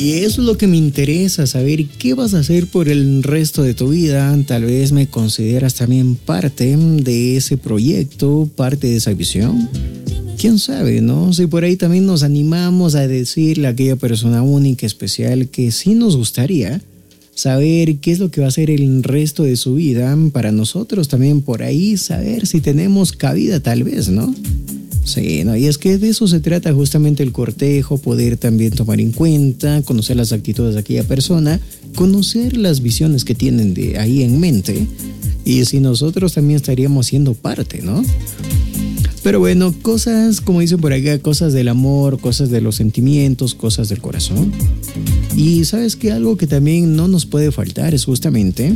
Y eso es lo que me interesa, saber qué vas a hacer por el resto de tu vida. Tal vez me consideras también parte de ese proyecto, parte de esa visión. ¿Quién sabe, no? Si por ahí también nos animamos a decirle a aquella persona única, especial, que sí nos gustaría saber qué es lo que va a hacer el resto de su vida, para nosotros también por ahí saber si tenemos cabida tal vez, ¿no? Sí, no, y es que de eso se trata justamente el cortejo, poder también tomar en cuenta, conocer las actitudes de aquella persona, conocer las visiones que tienen de ahí en mente, y si nosotros también estaríamos siendo parte, ¿no? Pero bueno, cosas, como dicen por acá, cosas del amor, cosas de los sentimientos, cosas del corazón. Y sabes que algo que también no nos puede faltar es justamente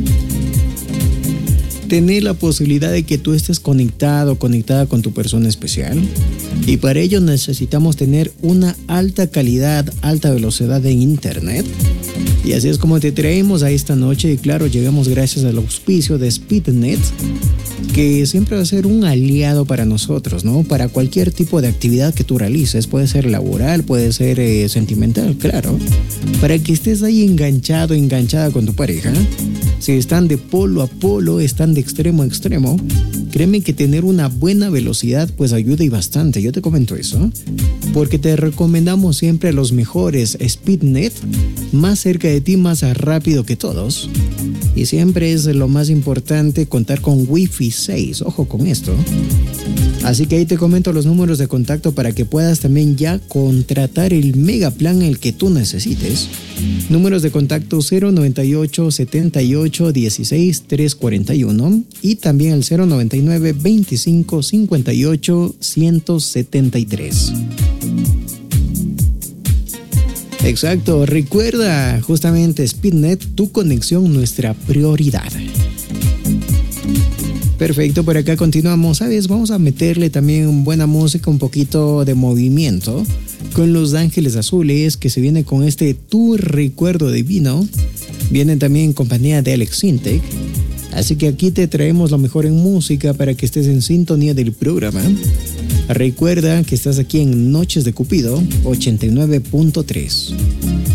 tener la posibilidad de que tú estés conectado, conectada con tu persona especial. Y para ello necesitamos tener una alta calidad, alta velocidad de internet. Y así es como te traemos a esta noche. Y claro, llegamos gracias al auspicio de Speednet, que siempre va a ser un aliado para nosotros, ¿no? Para cualquier tipo de actividad que tú realices. Puede ser laboral, puede ser sentimental, claro. Para que estés ahí enganchado, enganchada con tu pareja. Si están de polo a polo, están de extremo a extremo, créeme que tener una buena velocidad pues ayuda y bastante. Yo te comento eso, porque te recomendamos siempre a los mejores Speednet, más cerca de ti, más rápido que todos. Y siempre es lo más importante contar con Wi-Fi 6, ojo con esto. Así que ahí te comento los números de contacto para que puedas también ya contratar el mega plan el que tú necesites. Números de contacto 098 78 16 341 y también el 099 25 58 173. Exacto, recuerda justamente Speednet, tu conexión, nuestra prioridad. Perfecto, por acá continuamos, ¿sabes? Vamos a meterle también buena música, un poquito de movimiento con Los Ángeles Azules, que se viene con este Tu Recuerdo Divino. Vienen también en compañía de Alex Sintek. Así que aquí te traemos lo mejor en música para que estés en sintonía del programa. Recuerda que estás aquí en Noches de Cupido 89.3.